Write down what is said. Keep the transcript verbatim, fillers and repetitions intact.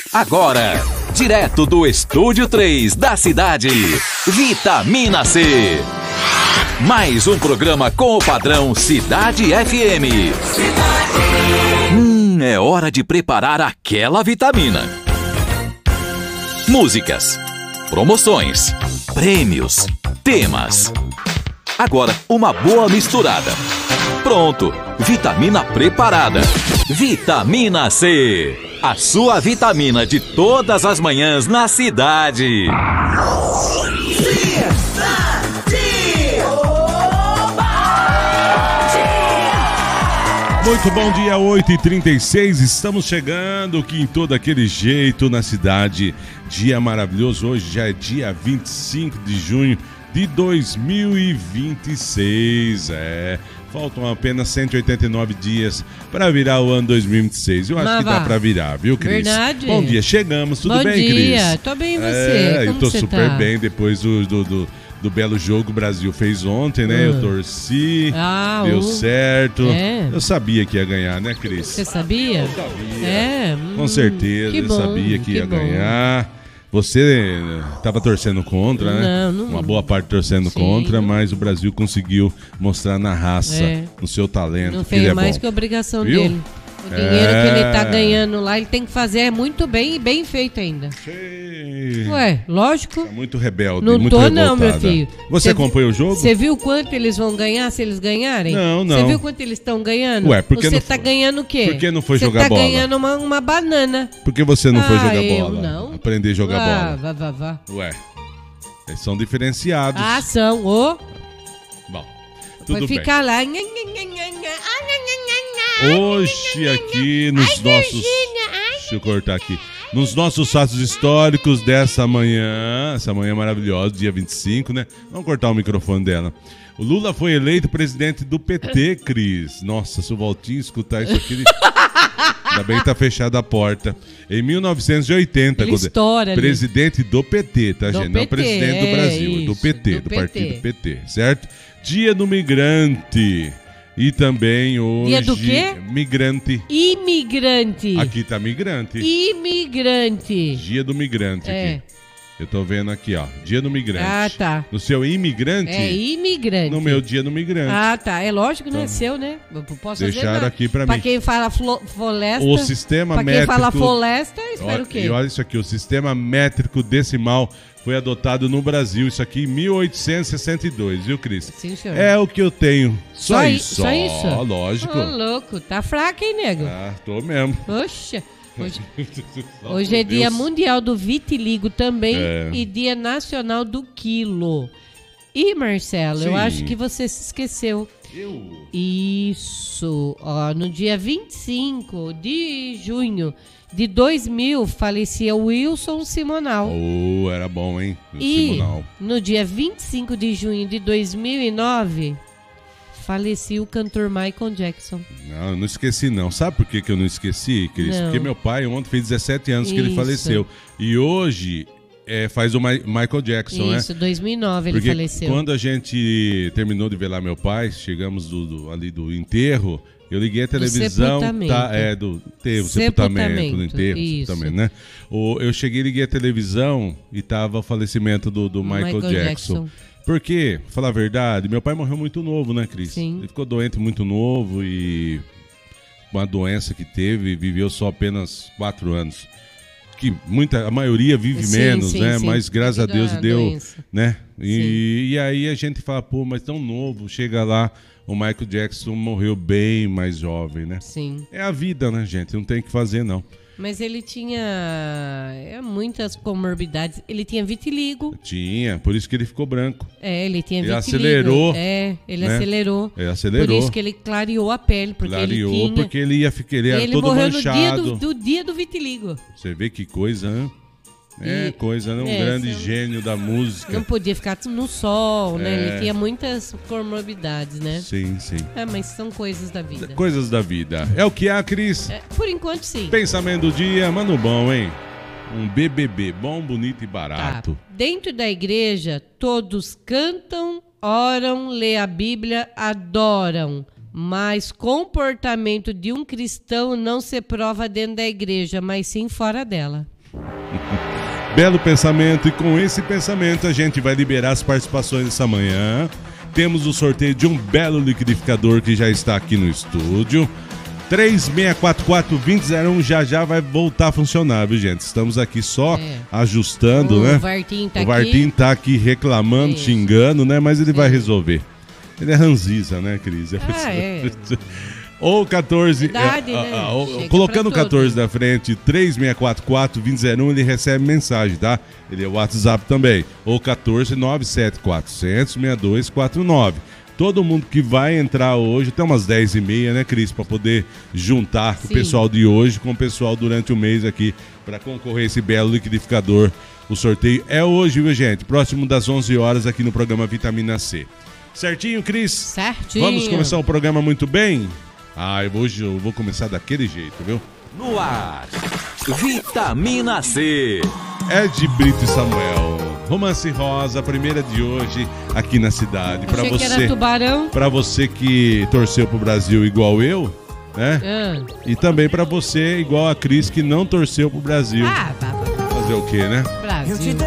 Agora, direto do Estúdio três da cidade, Vitamina C. Mais um programa com o padrão Cidade F M. Cidade. Hum, é hora de preparar aquela vitamina. Músicas, promoções, prêmios, temas. Agora, uma boa misturada. Pronto, vitamina preparada. Vitamina C. A sua vitamina de todas as manhãs na cidade. Muito bom dia, oito e trinta e seis, estamos chegando aqui em todo aquele jeito na cidade. Dia maravilhoso, hoje já é dia vinte e cinco de junho de dois mil e vinte e seis, é... Faltam apenas cento e oitenta e nove dias para virar o ano dois mil e vinte e seis. Eu acho Mas que dá vá. para virar, viu, Cris? Verdade. Bom dia, chegamos. Tudo Bom bem, Cris? Bom dia, tô bem e você? É, Como eu tô você super tá? bem depois do, do, do, do belo jogo que o Brasil fez ontem, né? Hum. Eu torci, Ah, deu uh. certo. É. Eu sabia que ia ganhar, né, Cris? Você sabia? Eu sabia. É. Com hum, certeza, que eu bom, sabia que, que ia bom. ganhar. Você estava torcendo contra, né? Não, não- Uma boa parte torcendo Sim. contra, mas o Brasil conseguiu mostrar na raça, É. no seu talento, Não que ele fez é mais bom. que a obrigação Viu? dele. O dinheiro É. que ele tá ganhando lá, ele tem que fazer muito bem e bem feito ainda. Sei. Ué, lógico. Tá muito rebelde, Não muito tô revoltada. não, meu filho. Você Cê acompanha o jogo? Você viu quanto eles vão ganhar se eles ganharem? Não, não. Você viu quanto eles estão ganhando? Ué, por que Você não tá foi? ganhando o quê? Por que não foi Cê jogar tá bola? ganhando uma, uma banana. Por que você não foi Ah, jogar eu bola? não. Aprender a jogar ah, bola. vá, vá, vá. Ué, eles são diferenciados. Ah, são. Ô, Bom, vai tudo bem. ficar lá. Hoje aqui nos nossos... Deixa eu cortar aqui. Nos nossos fatos históricos dessa manhã, essa manhã maravilhosa, dia vinte e cinco, né? Vamos cortar o microfone dela. O Lula foi eleito presidente do P T, Cris. Nossa, se o Valtinho escutar isso aqui... Ele... Ainda bem que tá fechada a porta. Em mil novecentos e oitenta, Ele quando- estoura ali. presidente do P T, tá, Do gente? Não P T, presidente do é Brasil, do isso, P T, do do, P T. partido P T, certo? Dia do migrante. E também hoje... Dia do quê? Migrante. Imigrante. Aqui tá migrante. Imigrante. Dia do migrante É. aqui. Eu tô vendo aqui, ó. Dia do migrante. Ah, tá. No seu imigrante? É imigrante. No meu dia do migrante. Ah, tá. É lógico que não é seu, né? Eu posso fazer Deixaram nada. aqui pra Pra mim. quem fala flo- floresta. O sistema pra quem métrico... fala floresta, espera Olha- o quê? E olha isso aqui, o sistema métrico decimal foi adotado no Brasil, isso aqui em mil oitocentos e sessenta e dois, viu, Cris? Sim, senhor. É o que eu tenho. Só, Só i- isso. só isso? Lógico. Ô, louco. Tá fraco, hein, nego? Ah, tô mesmo. Poxa. Hoje, Só hoje por é dia Deus. mundial do vitiligo também É. e dia nacional do quilo. E, Marcelo, eu Sim. acho que você se esqueceu. Eu... Isso. Ó, no dia vinte e cinco de junho de dois mil, falecia Wilson Simonal. Oh, era bom, hein? O E Simonal. no dia vinte e cinco de junho de dois mil e nove, falecia o cantor Michael Jackson. Não, eu não esqueci não. Sabe por que, que eu não esqueci, Cris? Não. Porque meu pai ontem fez dezessete anos que ele Isso. faleceu. E hoje é, faz o Mi- Michael Jackson, Isso, né? dois mil e nove ele Porque faleceu. quando a gente terminou de velar meu pai, chegamos do, do- ali do enterro, eu liguei a televisão. sepultamento. Tá, é, do, teve o sepultamento, Sepultamento, do enterro, isso. sepultamento, né? O, eu cheguei, liguei a televisão e tava o falecimento do, do Michael, Michael Jackson. Jackson. Porque, pra falar a verdade, meu pai morreu muito novo, né, Cris? Sim. Ele ficou doente muito novo e uma doença que teve, viveu só apenas quatro anos. Que muita, a maioria vive Sim, menos, sim, né? sim. Mas graças a Devido Deus à deu, doença. né? E, e aí a gente fala, pô, mas tão novo, chega lá, o Michael Jackson morreu bem mais jovem, né? Sim. É a vida, né, gente? Não tem o que fazer, não. Mas ele tinha é, muitas comorbidades. Ele tinha vitiligo. Tinha, por isso que ele ficou branco. É, ele tinha Ele vitiligo. acelerou, É, ele né? acelerou. Ele acelerou. Por isso que ele clareou a pele, porque Clareou, ele tinha... porque ele ia ficar, ele era ele todo morreu manchado. no dia do, do dia do vitiligo. Você vê que coisa, né? É E- coisa, né? Um é, grande você- gênio da música. Não podia ficar no sol, né? É. Ele tinha muitas comorbidades, né? Sim, sim. É, mas são coisas da vida. Coisas da vida. É o que há, Cris. É, por enquanto, sim. Pensamento do dia, mano bom, hein? Um B B B, bom, bonito e barato. Tá. Dentro da igreja, todos cantam, oram, lê a Bíblia, adoram. Mas comportamento de um cristão não se prova dentro da igreja, mas sim fora dela. Belo pensamento, e com esse pensamento a gente vai liberar as participações dessa manhã. Temos o sorteio de um belo liquidificador que já está aqui no estúdio. três seis quatro quatro, dois zero um já já vai voltar a funcionar, viu, gente? Estamos aqui só é. ajustando, o né? Vartim tá o Vartim tá aqui reclamando, Isso. xingando, né? Mas ele Sim. vai resolver. Ele é ranziza, né, Cris? Ah, é. Ou quatorze, Idade, é, né? a, a, a, colocando o quatorze da frente, três seis quatro quatro, dois zero um, ele recebe mensagem, tá? Ele é o WhatsApp também. Ou quatorze, nove sete quatro zero zero, seis dois quatro nove. Todo mundo que vai entrar hoje, até umas dez e meia, né, Cris? Para poder juntar Sim. o pessoal de hoje com o pessoal durante o mês aqui, para concorrer a esse belo liquidificador. O sorteio é hoje, viu, gente? Próximo das onze horas aqui no programa Vitamina C. Certinho, Cris? Certinho. Vamos começar o programa muito bem? Ah, hoje eu vou começar daquele jeito, viu? No ar, Vitamina C. Ed Brito e Samuel. Romance Rosa, a primeira de hoje aqui na cidade. Para você, que era Tubarão. Para você que torceu pro Brasil igual eu, né? Ah. E também para você igual a Cris que não torceu pro Brasil. Ah, tá, tá. Fazer o quê, né? Brasil.